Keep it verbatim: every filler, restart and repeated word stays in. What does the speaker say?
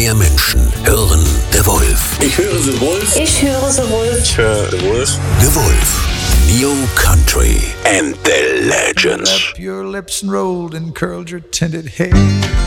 mehr Menschen hören The Wolf. Ich höre The Wolf. Ich höre The Wolf. Ich höre The Wolf. The Wolf. New Country and the Legends. Up your lips and rolled and curled your tinted hair.